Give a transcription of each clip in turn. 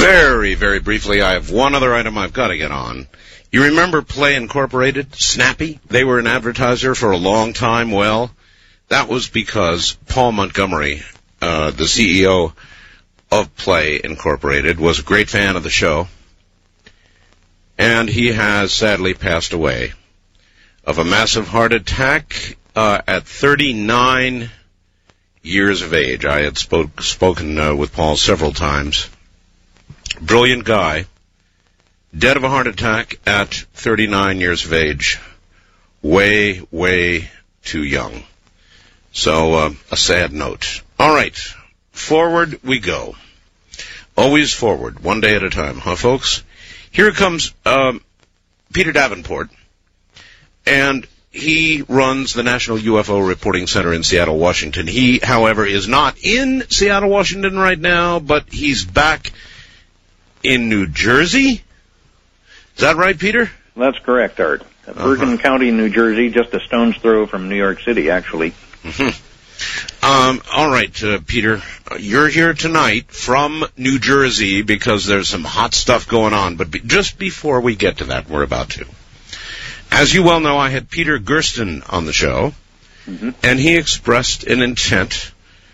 Very, very briefly, I have one other item I've got to get on. You remember Play Incorporated, Snappy? They were an advertiser for a long time. Well, that was because Paul Montgomery, the CEO of Play Incorporated, was a great fan of the show, and he has sadly passed away of a massive heart attack at 39 years of age. I had spoken with Paul several times. Brilliant guy, dead of a heart attack at 39 years of age. Way, way too young. So, a sad note. All right, forward we go. Always forward, one day at a time, huh, folks? Here comes Peter Davenport, and he runs the National UFO Reporting Center in Seattle, Washington. He, however, is not in Seattle, Washington right now, but he's back in New Jersey. Is that right, Peter? That's correct, Art. Bergen County, New Jersey, just a stone's throw from New York City, actually. All right, Peter, you're here tonight from New Jersey because there's some hot stuff going on. But just before we get to that, we're about to. As you well know, I had Peter Gersten on the show, and he expressed an intent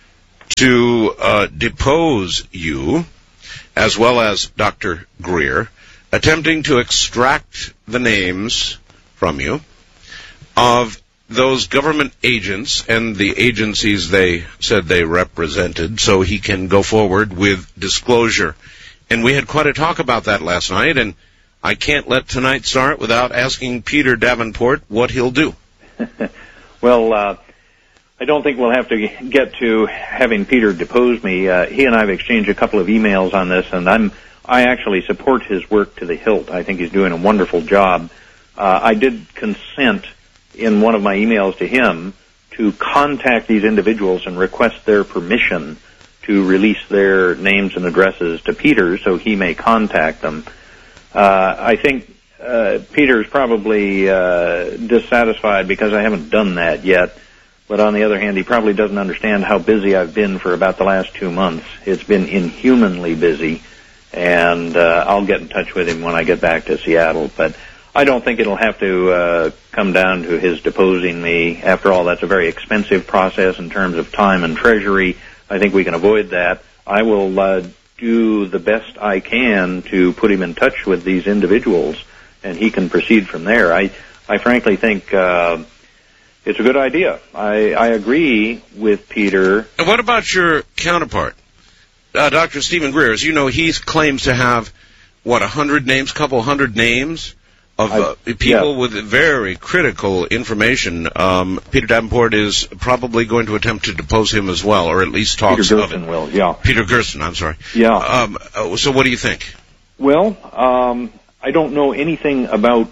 to depose you, as well as Dr. Greer, attempting to extract the names from you of those government agents and the agencies they said they represented so he can go forward with disclosure. And we had quite a talk about that last night, and I can't let tonight start without asking Peter Davenport what he'll do. Well, I don't think we'll have to get to having Peter depose me. He and I have exchanged a couple of emails on this, and I actually support his work to the hilt. I think he's doing a wonderful job. I did consent in one of my emails to him to contact these individuals and request their permission to release their names and addresses to Peter so he may contact them. I think Peter's probably dissatisfied because I haven't done that yet. But on the other hand, he probably doesn't understand how busy I've been for about the last 2 months. It's been inhumanly busy, and I'll get in touch with him when I get back to Seattle. But I don't think it'll have to come down to his deposing me. After all, that's a very expensive process in terms of time and treasury. I think we can avoid that. I will do the best I can to put him in touch with these individuals, and he can proceed from there. I frankly think it's a good idea. I agree with Peter. And what about your counterpart, Dr. Stephen Greer? As you know, he claims to have, what, 100 names, couple hundred names of people with very critical information. Peter Davenport is probably going to attempt to depose him as well, or at least talks Peter of it. Gersten will, yeah. Peter Gersten, I'm sorry. Yeah. So what do you think? Well, I don't know anything about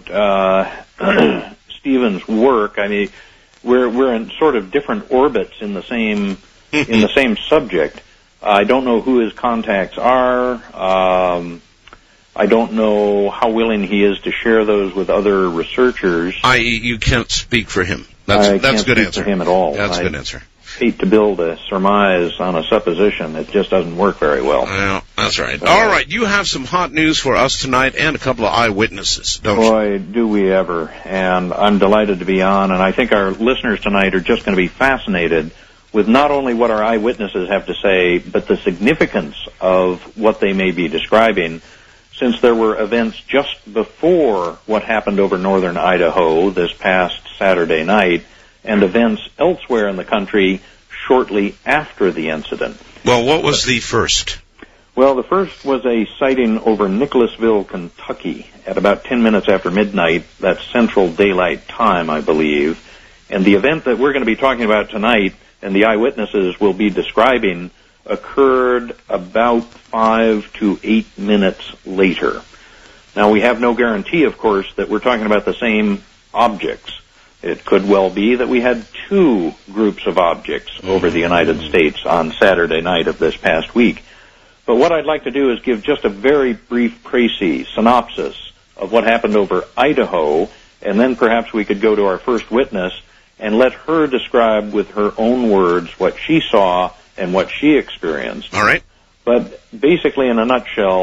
Stephen's work. I mean, we're in sort of different orbits in the same in the same subject. I don't know who his contacts are. I don't know how willing he is to share those with other researchers. You can't speak for him. That's a good answer. I can't speak for him at all. That's a good answer. Hate to build a surmise on a supposition. It just doesn't work very well. Well, that's right. All right, you have some hot news for us tonight and a couple of eyewitnesses, don't you? Boy, do we ever. And I'm delighted to be on, and I think our listeners tonight are just going to be fascinated with not only what our eyewitnesses have to say, but the significance of what they may be describing, since there were events just before what happened over northern Idaho this past Saturday night, and events elsewhere in the country shortly after the incident. Well, what was the first? Well, the first was a sighting over Nicholasville, Kentucky, at about 10 minutes after midnight. That's Central Daylight Time, I believe. And the event that we're going to be talking about tonight, and the eyewitnesses will be describing, occurred about 5 to 8 minutes later. Now, we have no guarantee, of course, that we're talking about the same objects. It could well be that we had two groups of objects over the United States on Saturday night of this past week. But what I'd like to do is give just a very brief précis synopsis of what happened over Idaho, and then perhaps we could go to our first witness and let her describe with her own words what she saw and what she experienced. All right. But basically, in a nutshell,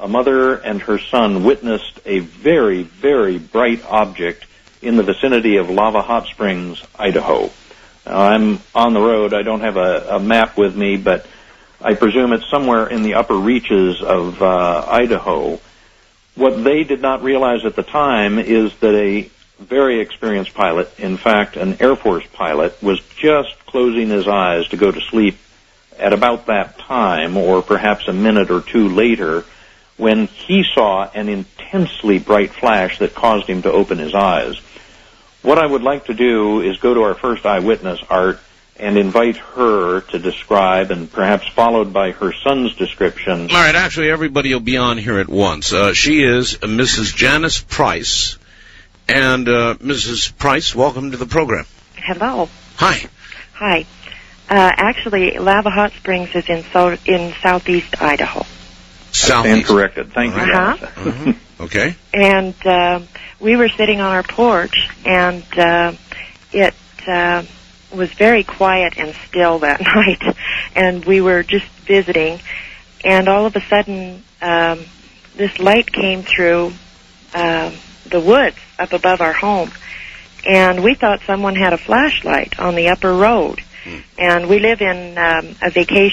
a mother and her son witnessed a very, very bright object in the vicinity of Lava Hot Springs, Idaho. Now, I'm on the road. I don't have a map with me, but I presume it's somewhere in the upper reaches of Idaho. What they did not realize at the time is that a very experienced pilot, in fact, an Air Force pilot, was just closing his eyes to go to sleep at about that time, or perhaps a minute or two later, when he saw an intensely bright flash that caused him to open his eyes. What I would like to do is go to our first eyewitness, Art, and invite her to describe, and perhaps followed by her son's description. All right, actually, everybody will be on here at once. She is Mrs. Janice Price. And, Mrs. Price, welcome to the program. Hello. Hi. Hi. Actually, Lava Hot Springs is in southeast Idaho. Stand corrected. Thank you. Uh-huh. Okay. And we were sitting on our porch, and it was very quiet and still that night. And we were just visiting, and all of a sudden, this light came through the woods up above our home, and we thought someone had a flashlight on the upper road. And we live in a vacation